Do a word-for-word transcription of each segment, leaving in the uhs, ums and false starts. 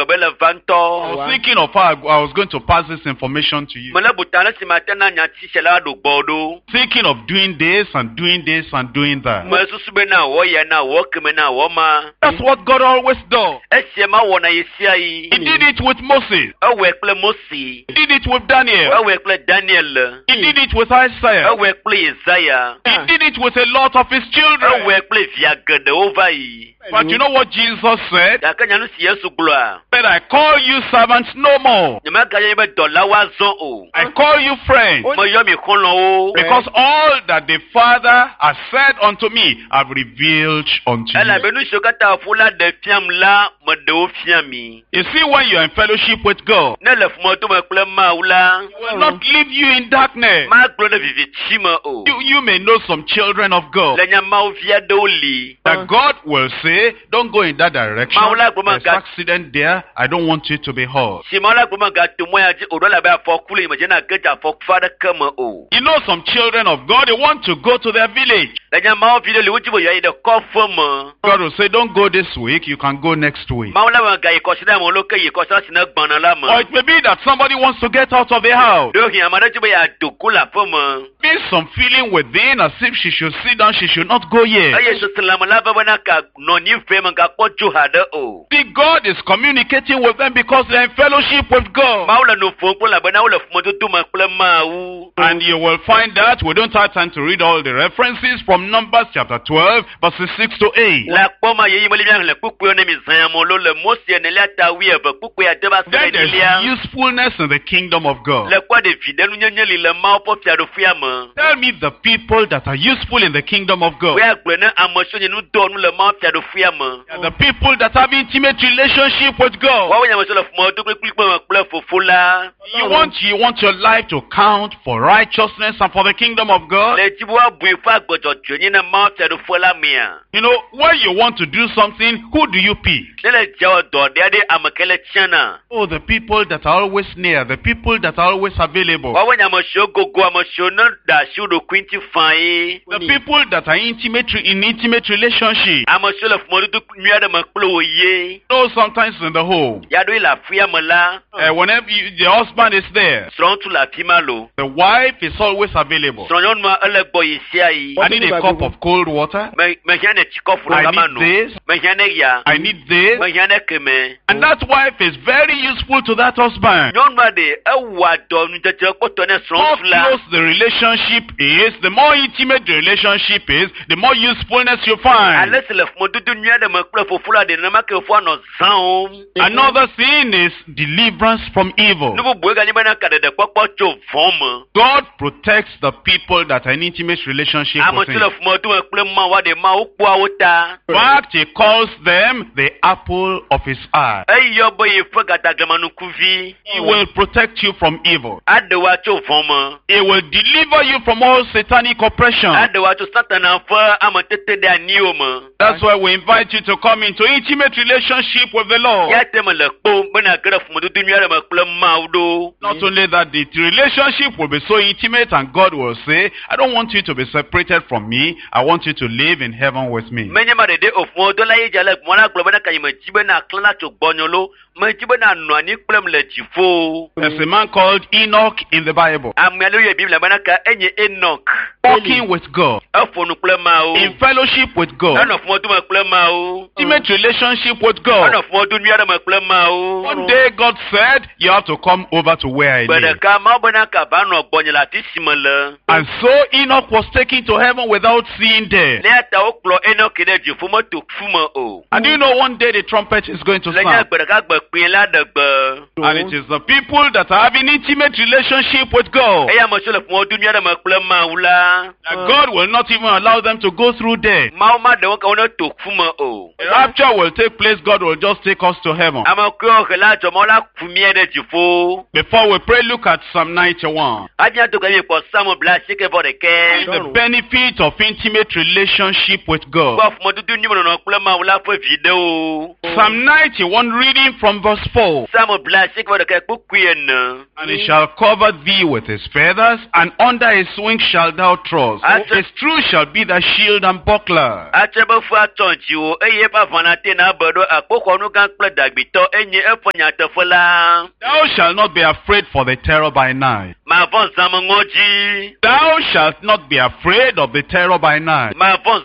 was thinking of how I was going to pass this information to you. Thinking of doing this and doing this and doing that. That's what God always does. He did it with Moses. He did it with Daniel. He did it with Isaiah. He did it with a lot of his children. But you know what Jesus said? That I call you servants no more. I call you friends. Because all that the Father has said unto me, I've revealed unto you. You see, when you are in fellowship with God, He will not leave you in darkness. You, you may know some children of God that God will say, don't go in that direction. There's accident there. I don't want you to be hurt. You know, some children of God, they want to go to their village. God will say, don't go this week. You can go next week. Or it may be that somebody wants to get out of the house. Be some feeling within as if she should sit down, she should not go yet. See, God is communicating with them because they're in fellowship with God. And you will find that we don't have time to read all the references from Numbers chapter twelve, verses six to eight. Then there's usefulness in the kingdom of God. Tell me the people that are useful in the kingdom of God. The people that have intimate relationship with God. You want, you want your life to count for righteousness and for the kingdom of God. You know, when you want to do something, who do you pick? Oh, the people that are always near, the people that are always available. The people that are intimate in intimate relationship. No, sometimes in the home. Uh, whenever you, the husband is there, the wife is always available. I need a cup of cold water. I need this. I need this. And that wife is very useful to that husband. The more close the relationship is, the more intimate the relationship is, the more usefulness you find. Another thing is deliverance from evil. God protects the people that are in intimate relationship with Him. In fact, He calls them the apple of His eye. He will protect you from evil. He will deliver you from all satanic oppression. That's why we invite you to come into intimate relationship with the Lord. Not only that, the relationship will be so intimate and God will say, I don't want you to be separated from me. I want you to live in heaven with me. There's a man called Enoch in the Bible. Walking with God. In fellowship with God. Intimate relationship with God. One day God said, you have to come over to where I live. And so Enoch was taken to heaven without seeing death. And you know one day the trumpet is going to sound. And it is the people that are having intimate relationship with God. That God will not even allow them to go through death. The rapture will take place. God will just take us to heaven. Before we pray, look at Psalm ninety-one. The benefit of of intimate relationship with God. Psalm ninety-one, reading from verse four. And he shall cover thee with his feathers, and under his wings shalt thou trust. His truth shall be thy shield and buckler. Thou shalt not be afraid for the terror by night. Thou shalt not be afraid of the terror by night.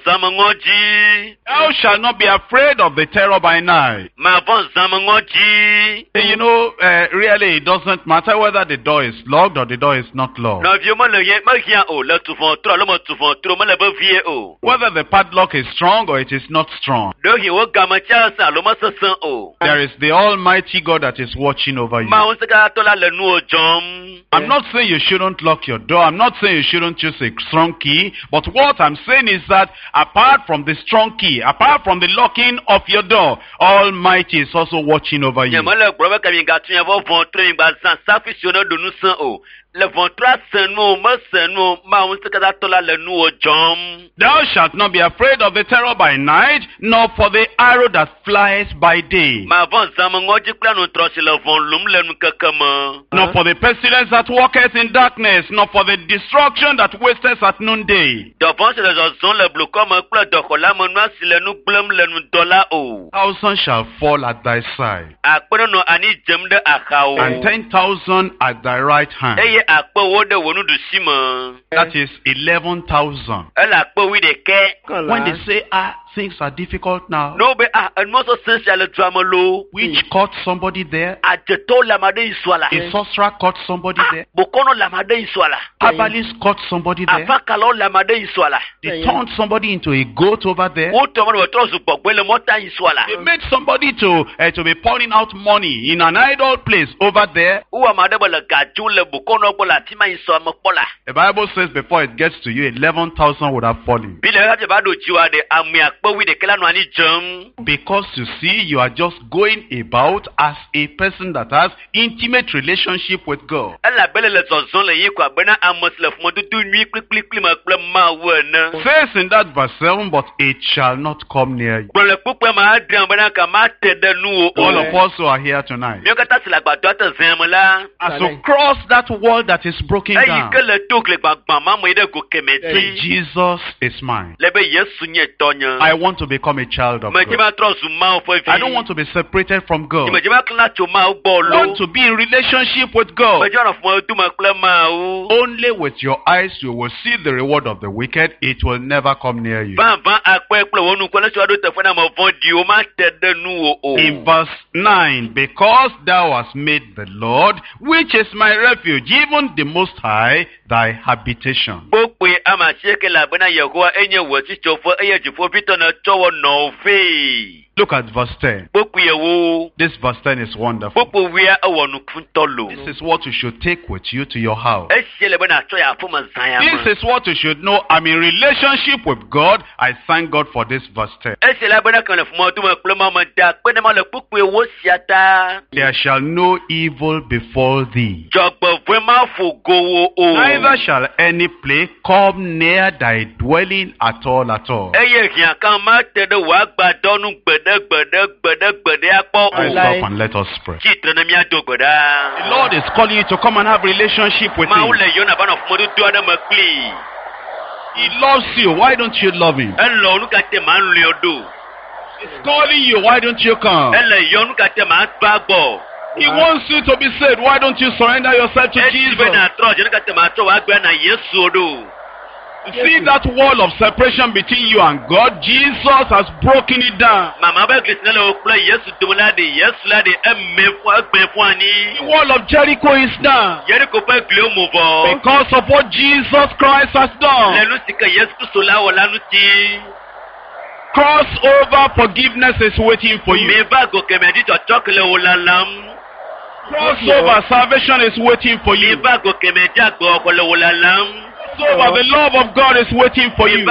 Thou shalt not be afraid of the terror by night. You know, uh, really it doesn't matter whether the door is locked or the door is not locked. Whether the padlock is strong or it is not strong. There is the Almighty God that is watching over you. I'm not saying you shouldn't lock your door. I'm not saying you shouldn't choose a strong key. But what I'm saying is that apart from the strong key, apart from the locking of your door, Almighty is also watching over you. Thou shalt not be afraid of the terror by night, nor for the arrow that flies by day, nor for the pestilence that walketh in darkness, nor for the destruction that wasteth at noonday. Thousand shall fall at thy side, and ten thousand at thy right hand. That is eleven thousand. When they say, ah, things are difficult now, which caught somebody there? A sorcerer caught somebody there? Herbalist caught somebody there? They turned somebody into a goat over there? They made somebody to, uh, to be pouring out money in an idol place over there? The Bible says before it gets to you, eleven thousand would have fallen. Because you see, you are just going about as a person that has intimate relationship with God. Says in that verse seven, but it shall not come near you. All of us who are here tonight, as you cross that wall that is broken down, say, Jesus is mine. I want to become a child of God. I don't want to be separated from God. I want to be in relationship with God. Only with your eyes you will see the reward of the wicked. It will never come near you. In verse nine, because thou hast made the Lord, which is my refuge, even the Most High, thy habitation. Look at verse ten. This verse ten is wonderful. This is what you should take with you to your house. This is what you should know. I'm in relationship with God. I thank God for this verse ten. There shall no evil befall thee, neither shall any plague come near thy dwelling at all at all. Rise up and let us pray. The Lord is calling you to come and have relationship with Him. He loves you. Why don't you love Him? He's calling you. Why don't you come? He wants you to be saved. Why don't you surrender yourself to Jesus? You see that wall of separation between you and God? Jesus has broken it down. The wall of Jericho is down because of what Jesus Christ has done. Crossover forgiveness is waiting for you. Crossover salvation is waiting for you. Crossover the love of God is waiting for you.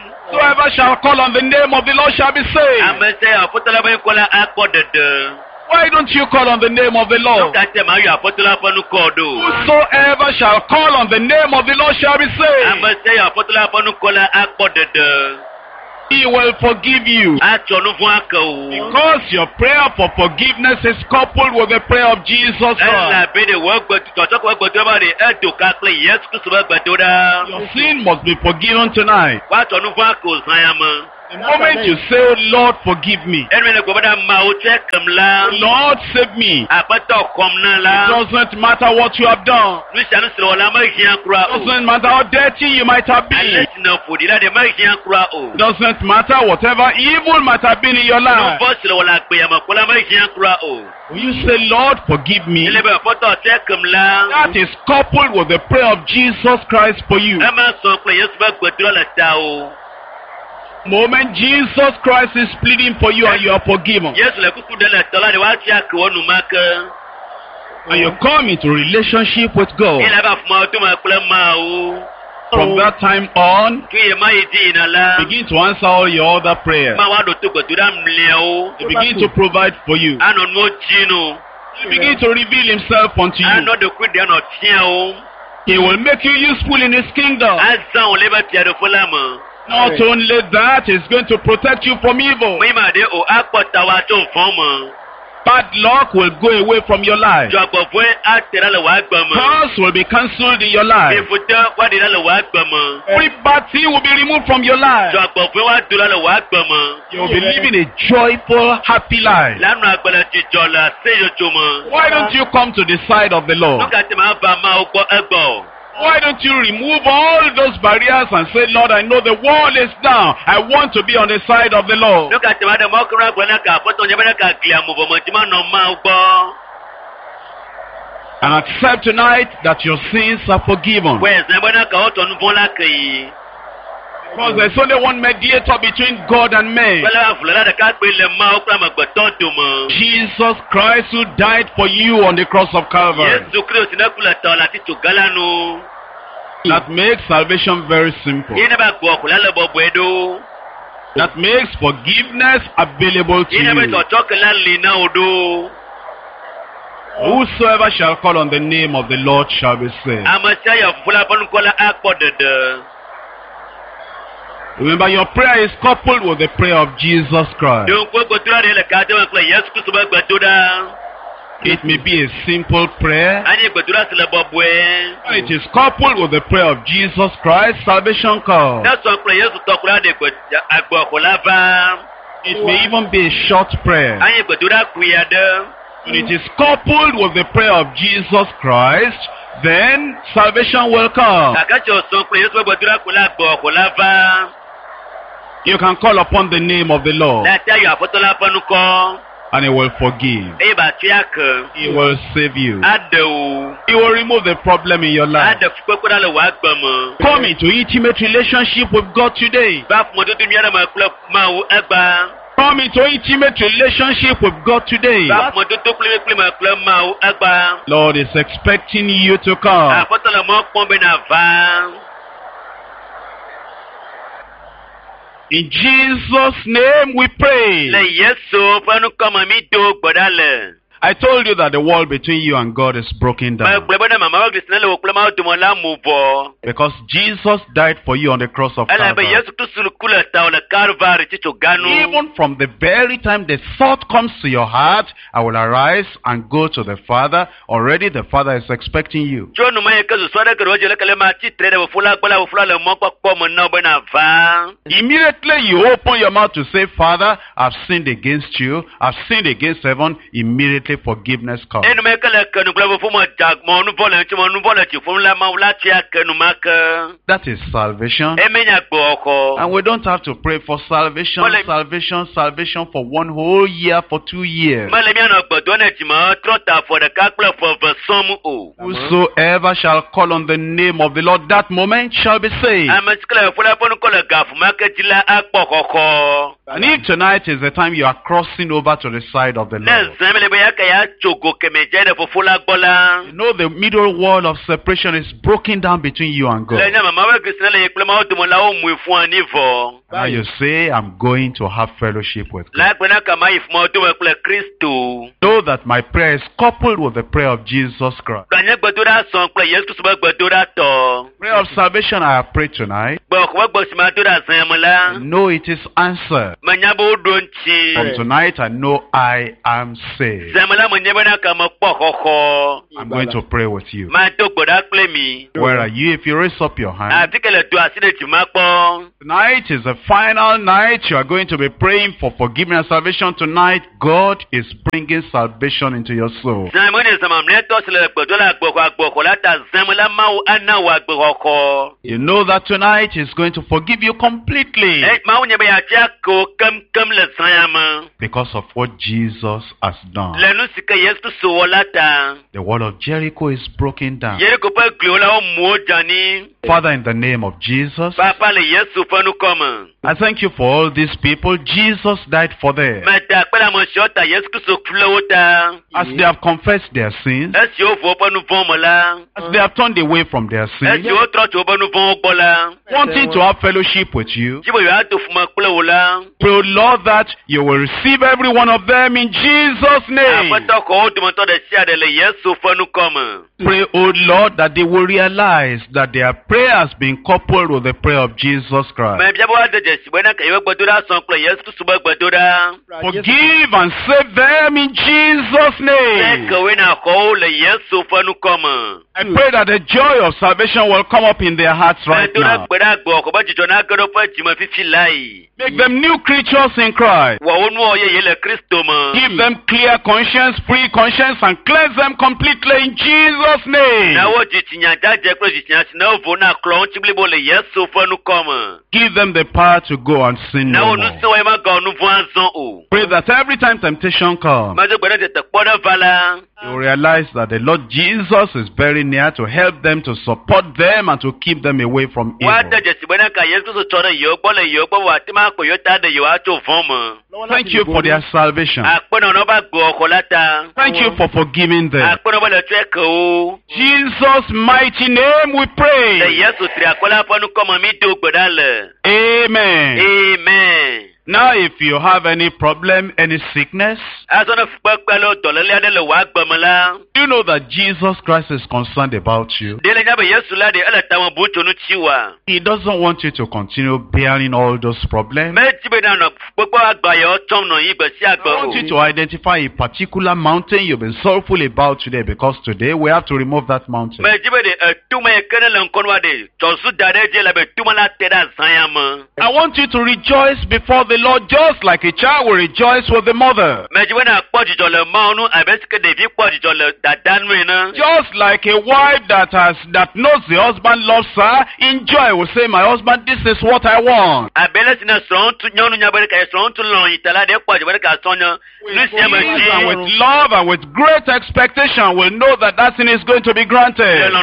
Whoever shall call on the name of the Lord shall be saved. Why don't you call on the name of the Lord? Whosoever shall call on the name of the Lord shall be saved. He will forgive you. Because your prayer for forgiveness is coupled with the prayer of Jesus Christ. Your sin must be forgiven tonight. The moment you say, Lord, forgive me. Lord, save me. It doesn't matter what you have done. It doesn't matter how dirty you might have been. It doesn't matter whatever evil might have been in your life. When you say, Lord, forgive me, that is coupled with the prayer of Jesus Christ for you. Moment Jesus Christ is pleading for you and you are forgiven. And you come into relationship with God. From that time on, begin to answer all your other prayers. He begin to provide for you. He begin to reveal himself unto you. He will make you useful in his kingdom. Not only that, he's going to protect you from evil. Bad luck will go away from your life. Curse will be cancelled in your life. Every bad thing will be removed from your life. You will be living a joyful, happy life. Why don't you come to the side of the Lord? Why don't you remove all those barriers and say, Lord, I know the wall is down. I want to be on the side of the Lord. And accept tonight that your sins are forgiven. Because there's only one mediator between God and man. Jesus Christ, who died for you on the cross of Calvary. That makes salvation very simple. That makes forgiveness available to you. Whosoever shall call on the name of the Lord shall be saved. Remember, your prayer is coupled with the prayer of Jesus Christ. It may be a simple prayer. It is coupled with the prayer of Jesus Christ. Salvation comes. It may even be a short prayer. When it is coupled with the prayer of Jesus Christ, then salvation will come. You can call upon the name of the Lord, and he will forgive. He will save you. He will remove the problem in your life. Come into intimate relationship with God today. Come into intimate relationship with God today. Lord is expecting you to come. In Jesus' name we pray. I told you that the wall between you and God is broken down. Because Jesus died for you on the cross of Calvary. Even from the very time the thought comes to your heart, I will arise and go to the Father. Already the Father is expecting you. Immediately you open your mouth to say, Father, I've sinned against you. I've sinned against heaven. Immediately forgiveness comes. That is salvation. And we don't have to pray for salvation, salvation, salvation for one whole year, for two years. Whosoever shall call on the name of the Lord that moment shall be saved. And if tonight is the time you are crossing over to the side of the Lord, you know the middle wall of separation is broken down between you and God. Now you say, I'm going to have fellowship with God. Know know that my prayer is coupled with the prayer of Jesus Christ. Prayer of salvation I have prayed tonight. I know it is answered. From tonight I know I am saved. I'm going to pray with you. Where are you? If you raise up your hand. Tonight is the final night. You are going to be praying for forgiveness and salvation tonight. God is bringing salvation into your soul. You know that tonight is going to forgive you completely because of what Jesus has done. The wall of Jericho is broken down. Father, in the name of Jesus, I thank you for all these people. Jesus died for them. As they have confessed their sins, as they have turned away from their sins, wanting to have fellowship with you, pray, Lord, that you will receive every one of them in Jesus' name. Pray, oh Lord, that they will realize that their prayer has been coupled with the prayer of Jesus Christ. Forgive and save them in Jesus' name. I pray that the joy of salvation will come up in their hearts right now. Make them new creatures in Christ. Give them clear conscience, free conscience, and cleanse them completely in Jesus' name. Give them the power to go and sin no more. Pray that every time temptation comes, you realize that the Lord Jesus is very near to help them, to support them, and to keep them away from evil. Thank you for their salvation. Thank you for forgiving them. Jesus' mighty name we pray. Amen. Amen. Now, if you have any problem, any sickness, you know that Jesus Christ is concerned about you. He doesn't want you to continue bearing all those problems. I want you to identify a particular mountain you've been sorrowful about today, because today we have to remove that mountain. I want you to rejoice before the Lord, just like a child will rejoice with the mother. Just like a wife that has that knows the husband loves her, in joy will say, my husband, this is what I want. With ease and with love and with great expectation, will know that that thing is going to be granted.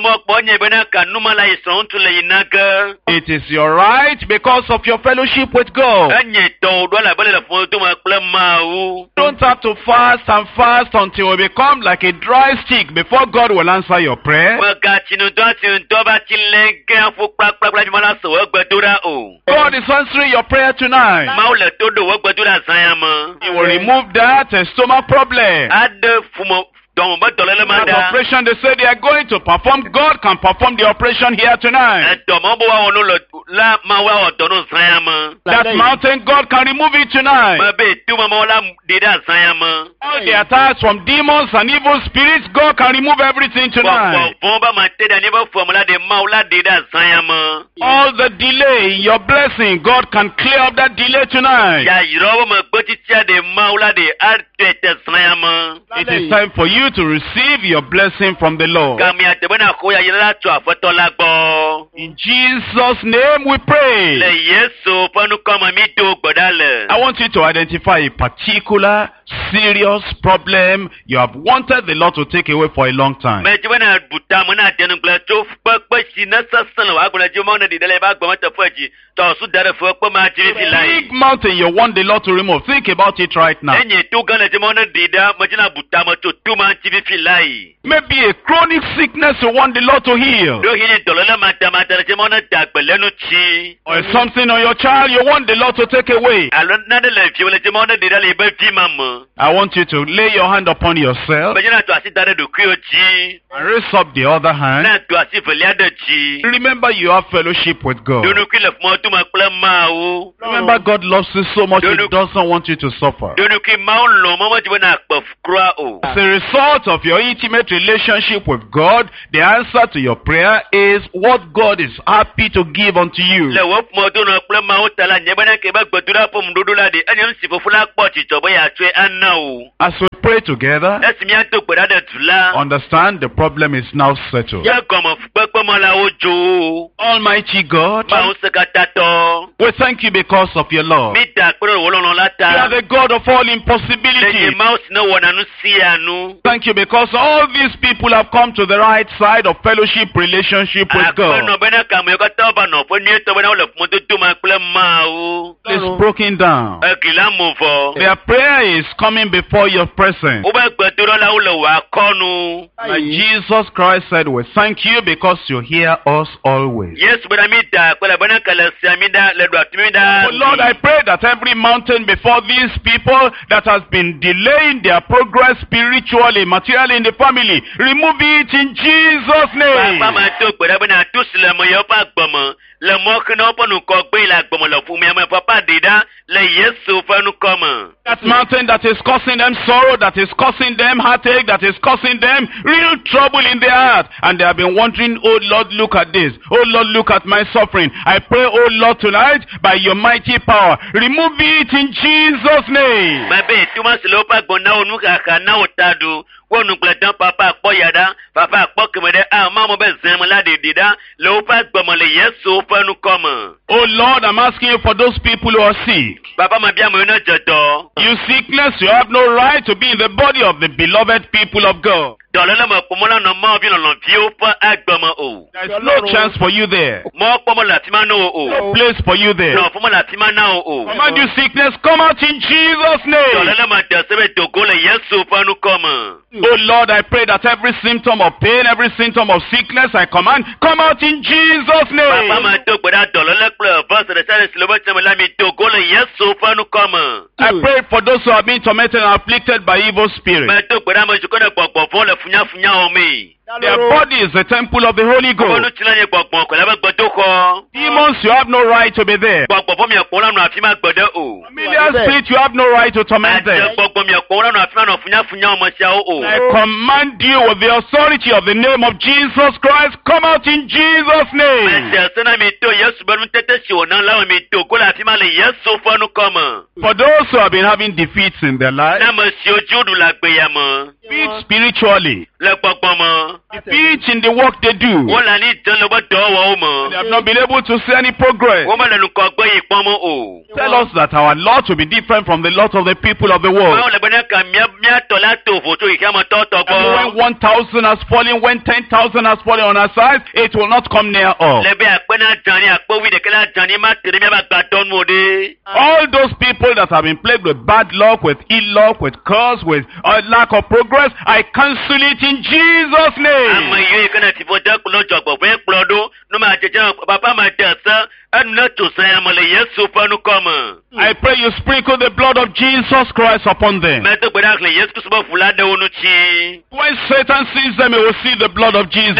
It is your right because of your fellowship with God. Don't have to fast and fast until we become like a dry stick before God will answer your prayer. God is answering your prayer tonight. He will remove that uh, stomach problem. That operation, they say they are going to perform. God can perform the operation here tonight. That mountain, God can remove it tonight. All the attacks from demons and evil spirits, God can remove everything tonight. All the delay in your blessing, God can clear up that delay tonight. It is time for you to receive your blessing from the Lord. In Jesus' name we pray. I want you to identify a particular serious problem you have wanted the Lord to take away for a long time. Big mountain you want the Lord to remove. Think about it right now. Maybe a chronic sickness you want the Lord to heal. Or something on your child you want the Lord to take away. I want you to lay your hand upon yourself and raise up the other hand. Remember you have fellowship with God. Remember God loves you so much He doesn't want you to suffer. As a result of your intimate relationship with God, the answer to your prayer is what God is happy to give unto you. As we pray together, understand the problem is now settled. Almighty God, we thank you because of your love. You are the God of all impossibilities. Thank you because all these people have come to the right side of fellowship relationship with God. It's broken down. Their prayer is coming before your presence. Like Jesus Christ said, we thank you because you hear us always. Oh Lord, I pray that every mountain before these people that has been delaying their progress spiritually, materially in the family, remove it in Jesus' name. That mountain that is causing them sorrow, that is causing them heartache, that is causing them real trouble in their heart, and they have been wondering, oh Lord, look at this. Oh Lord, look at my suffering. I pray, oh Lord, tonight, by your mighty power, remove it in Jesus' name. Papa Papa Oh Lord, I'm asking you for those people who are sick. You sickness, you have no right to be in the body of the beloved people of God. There is no chance for you there. No place for you there. Command you sickness, come out in Jesus' name. Oh Lord, I pray that every symptom of pain, every symptom of sickness, I command, come out in Jesus' name. I pray for those who have been tormented and afflicted by evil spirits. Their body is the temple of the Holy Ghost. Demons, you have no right to be there. Familiar spirit, you have no right to torment them. I command you with the authority of the name of Jesus Christ, come out in Jesus' name. For those who have been having defeats in their life, defeat spiritually, defeat in the work they do, they have not been able to see any progress. Tell us that our lot will be different from the lot of the people of the world. And when one thousand has fallen, when ten thousand has fallen on our side, it will not come near us. All those people that have been plagued with bad luck, with ill luck, with curse, with uh, lack of progress, I cancel it in Jesus' name. I pray you sprinkle the blood of Jesus Christ upon them. When Satan sees them, he will see the blood of Jesus.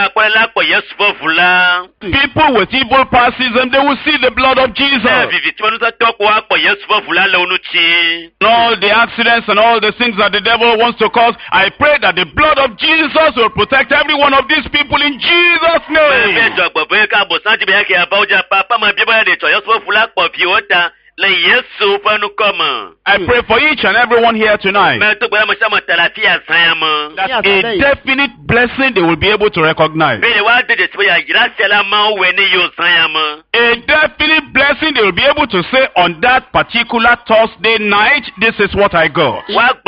People with evil powers see them, they will see the blood of Jesus. All the accidents and all the things that the devil wants to cause, I pray that the blood of Jesus will protect every one of these people in Jesus' name. I pray for each and everyone here tonight that a definite blessing they will be able to recognize. A definite blessing they will be able to say on that particular Thursday night, this is what I got.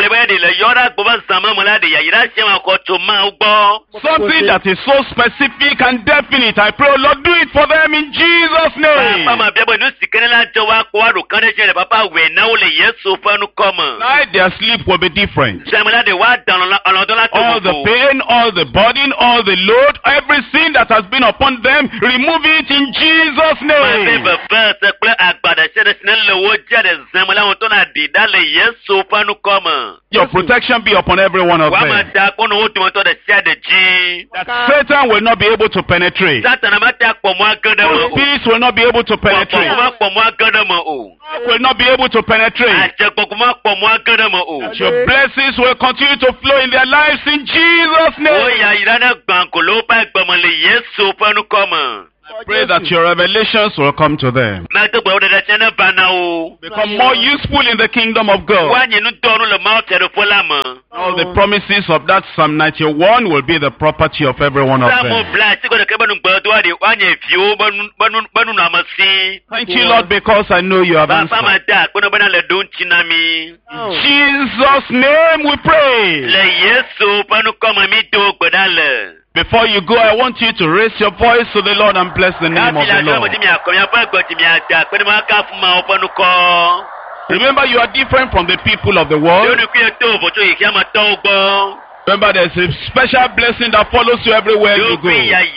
Something that is so specific and definite. I pray, Lord, do it for them in Jesus' name. their sleep will be different. All the pain, all the burden, all the load, everything that has been upon them, remove it in Jesus' name. Your protection be upon every one of them. That Satan will not be able to penetrate. Peace will not be able to penetrate. Will not be able to penetrate. Your blessings will continue to flow in their lives in Jesus' name. I pray that your revelations will come to them. Become more useful in the kingdom of God. All the promises of that Psalm ninety-one will be the property of every one of them. Thank you, Lord, because I know you have answered. In Jesus' name we pray. Before you go, I want you to raise your voice to the Lord and bless the name of the Lord. Remember, you are different from the people of the world. Remember, there's a special blessing that follows you everywhere you go.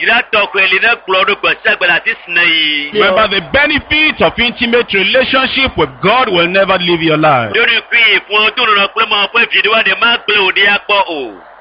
Remember, the benefit of intimate relationship with God will never leave your life.